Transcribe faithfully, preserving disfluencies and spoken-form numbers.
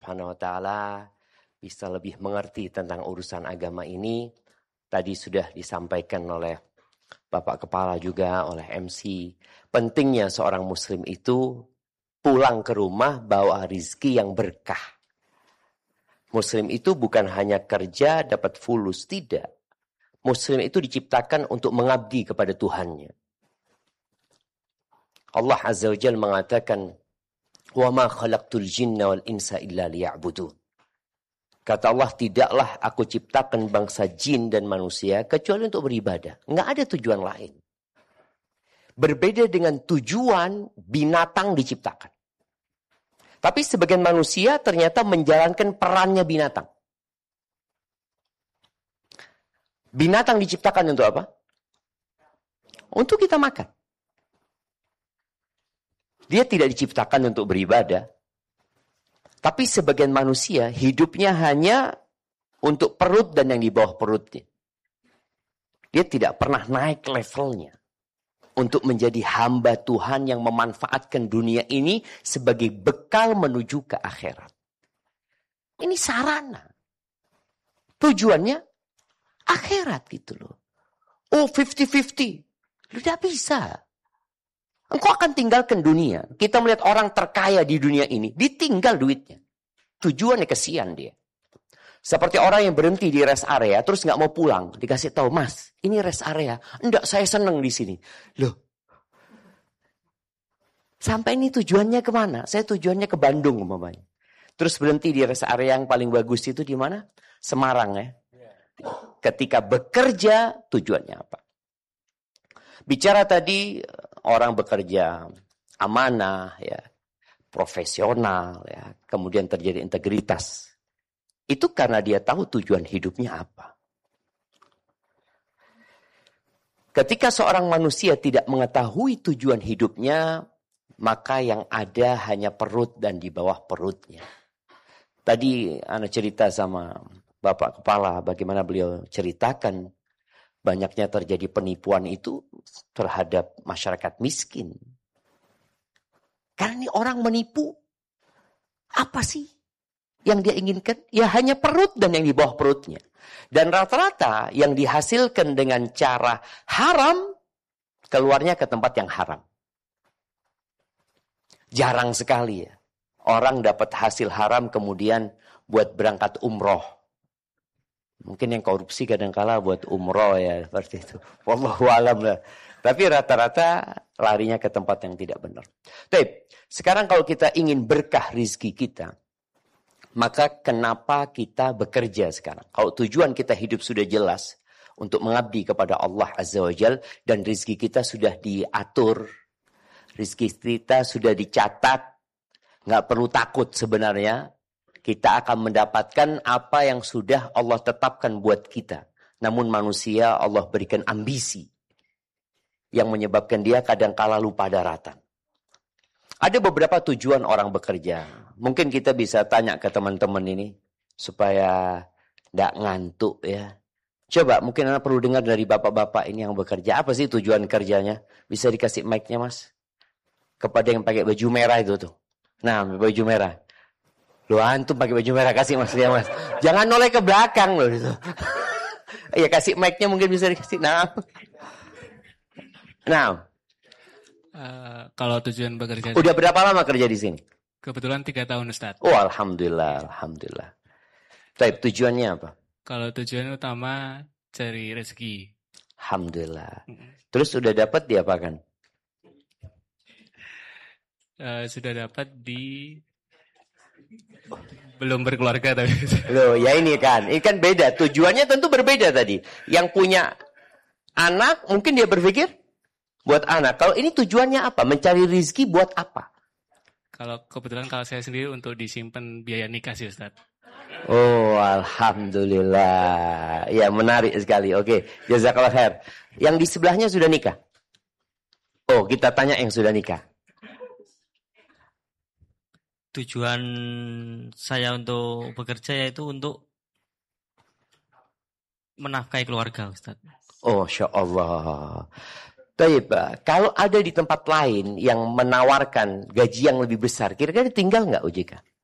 Subhanahu wa taala bisa lebih mengerti tentang urusan agama ini. Tadi sudah disampaikan oleh Bapak Kepala juga, oleh M C. Pentingnya seorang muslim itu pulang ke rumah bawa rizki yang berkah. Muslim itu bukan hanya kerja dapat fulus, tidak. Muslim itu diciptakan untuk mengabdi kepada Tuhannya. Allah Azza wa Jalla mengatakan, "Wa ma khalaqtul jinna wal insa illa liya'budun." Kata Allah, tidaklah aku ciptakan bangsa jin dan manusia kecuali untuk beribadah. Enggak ada tujuan lain. Berbeda dengan tujuan binatang diciptakan. Tapi sebagian manusia ternyata menjalankan perannya binatang. Binatang diciptakan untuk apa? Untuk kita makan. Dia tidak diciptakan untuk beribadah. Tapi sebagian manusia hidupnya hanya untuk perut dan yang di bawah perutnya. Dia tidak pernah naik levelnya untuk menjadi hamba Tuhan yang memanfaatkan dunia ini sebagai bekal menuju ke akhirat. Ini sarana. Tujuannya akhirat gitu loh. Oh, fifty fifty. Lu tidak bisa. Engkau akan tinggalkan dunia. Kita melihat orang terkaya di dunia ini, ditinggal duitnya. Tujuannya kesian dia. Seperti orang yang berhenti di rest area, terus nggak mau pulang. Dikasih tahu, "Mas, ini rest area." "Enggak, saya senang di sini." Loh, sampai ini tujuannya kemana? Saya tujuannya ke Bandung, umpamanya. Terus berhenti di rest area yang paling bagus itu di mana? Semarang ya. Ketika bekerja, tujuannya apa? Bicara tadi orang bekerja amanah, ya, profesional, ya, kemudian terjadi integritas. Itu karena dia tahu tujuan hidupnya apa. Ketika seorang manusia tidak mengetahui tujuan hidupnya, maka yang ada hanya perut dan di bawah perutnya. Tadi ana cerita sama Bapak Kepala bagaimana beliau ceritakan banyaknya terjadi penipuan itu terhadap masyarakat miskin. Karena ini orang menipu. Apa sih yang dia inginkan? Ya hanya perut dan yang di bawah perutnya. Dan rata-rata yang dihasilkan dengan cara haram, keluarnya ke tempat yang haram. Jarang sekali ya. Orang dapat hasil haram kemudian buat berangkat umroh. Mungkin yang korupsi kadang-kala buat umroh ya, seperti itu. Wallahu alam lah. Tapi rata-rata larinya ke tempat yang tidak benar. Tapi sekarang kalau kita ingin berkah rizki kita, maka kenapa kita bekerja sekarang? Kalau tujuan kita hidup sudah jelas untuk mengabdi kepada Allah Azza wa Jalla dan rizki kita sudah diatur, rizki kita sudah dicatat, nggak perlu takut sebenarnya. Kita akan mendapatkan apa yang sudah Allah tetapkan buat kita. Namun manusia Allah berikan ambisi yang menyebabkan dia kadang-kala lupa daratan. Ada beberapa tujuan orang bekerja. Mungkin kita bisa tanya ke teman-teman ini supaya tidak ngantuk ya. Coba mungkin Anda perlu dengar dari bapak-bapak ini yang bekerja. Apa sih tujuan kerjanya? Bisa dikasih mic-nya mas? Kepada yang pakai baju merah itu tuh. Nah, baju merah. Loh antum pakai baju merah, kasih mas dia mas. Jangan noleh ke belakang loh gitu. Ya kasih mic-nya mungkin bisa dikasih. Nah. Nah. Uh, kalau tujuan bekerja. Udah berapa lama kerja di sini? Kebetulan tiga tahun Ustaz. Oh alhamdulillah, alhamdulillah. Tapi tujuannya apa? Kalau tujuan utama cari rezeki. Alhamdulillah. Terus udah dapat di apa kan? Uh, sudah dapat di belum berkeluarga tapi. Loh, ya ini kan, ini kan beda. Tujuannya tentu berbeda tadi. Yang punya anak, mungkin dia berpikir buat anak. Kalau ini tujuannya apa? Mencari rezeki buat apa? Kalau kebetulan kalau saya sendiri untuk disimpan biaya nikah sih Ustaz. Oh, alhamdulillah. Ya, menarik sekali. Oke, jazakallah khair. Yang di sebelahnya sudah nikah? Oh, kita tanya yang sudah nikah. Tujuan saya untuk bekerja yaitu untuk menafkahi keluarga, Ustaz. Oh, Masya Allah. Taib, kalau ada di tempat lain yang menawarkan gaji yang lebih besar, kira-kira tinggal nggak O J K?